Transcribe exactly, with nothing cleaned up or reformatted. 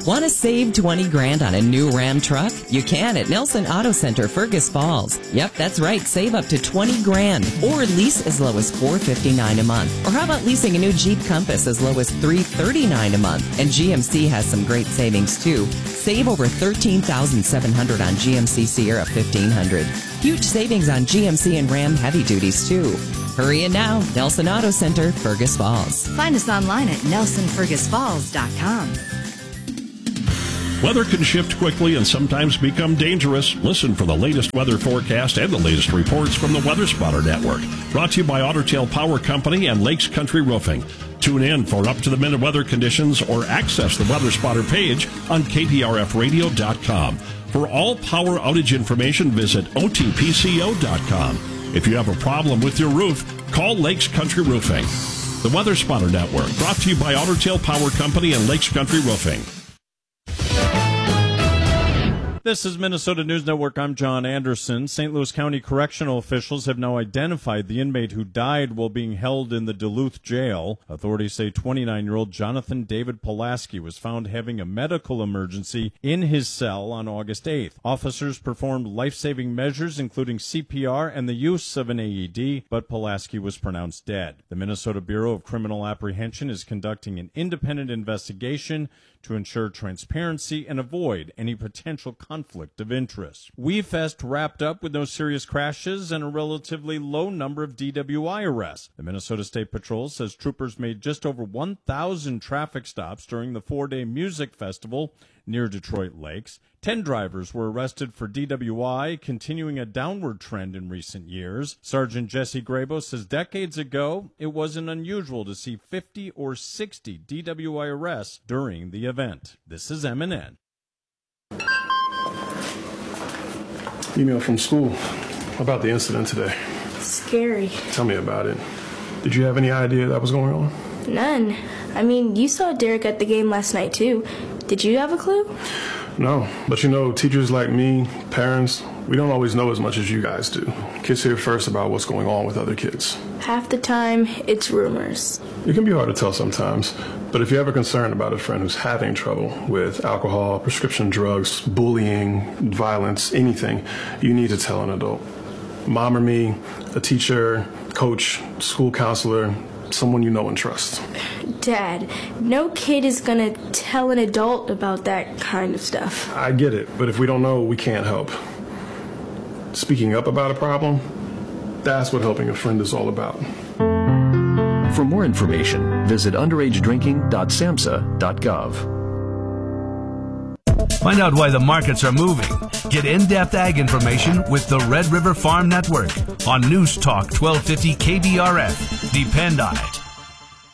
Want to save twenty grand on a new Ram truck? You can at Nelson Auto Center, Fergus Falls. Yep, that's right. Save up to twenty grand or lease as low as four fifty-nine a month. Or how about leasing a new Jeep Compass as low as three thirty-nine a month? And G M C has some great savings too. Save over thirteen thousand seven hundred on G M C Sierra fifteen hundred. Huge savings on G M C and Ram heavy duties too. Hurry in now. Nelson Auto Center, Fergus Falls. Find us online at nelson fergus falls dot com. Weather can shift quickly and sometimes become dangerous. Listen for the latest weather forecast and the latest reports from the Weather Spotter Network. Brought to you by Otter Tail Power Company and Lakes Country Roofing. Tune in for up-to-the-minute weather conditions or access the Weather Spotter page on K T R F radio dot com. For all power outage information, visit O T P C O dot com. If you have a problem with your roof, call Lakes Country Roofing. The Weather Spotter Network, brought to you by Otter Tail Power Company and Lakes Country Roofing. This is Minnesota News Network. I'm John Anderson. Saint Louis County correctional officials have now identified the inmate who died while being held in the Duluth jail. Authorities say twenty-nine-year-old Jonathan David Pulaski was found having a medical emergency in his cell on August eighth. Officers performed life-saving measures, including C P R and the use of an A E D, but Pulaski was pronounced dead. The Minnesota Bureau of Criminal Apprehension is conducting an independent investigation to ensure transparency and avoid any potential conflict of interest. WeFest wrapped up with no serious crashes and a relatively low number of D W I arrests. The Minnesota State Patrol says troopers made just over one thousand traffic stops during the four-day music festival near Detroit Lakes. Ten drivers were arrested for D W I, continuing a downward trend in recent years. Sergeant Jesse Grabo says decades ago, it wasn't unusual to see fifty or sixty D W I arrests during the event. This is M N N. Email from school about the incident today. Scary. Tell me about it. Did you have any idea that was going on? None. I mean, you saw Derek at the game last night, too. Did you have a clue? No, but you know, teachers like me, parents, we don't always know as much as you guys do. Kids hear first about what's going on with other kids. Half the time, it's rumors. It can be hard to tell sometimes, but if you're ever concerned about a friend who's having trouble with alcohol, prescription drugs, bullying, violence, anything, you need to tell an adult. Mom or me, a teacher, coach, school counselor, someone you know and trust. Dad, no kid is gonna tell an adult about that kind of stuff. I get it, but if we don't know, we can't help. Speaking up about a problem, that's what helping a friend is all about. For more information, visit underage drinking dot samhsa dot gov. Find out why the markets are moving. Get in-depth ag information with the Red River Farm Network on News Talk twelve fifty K B R F. Depend on it.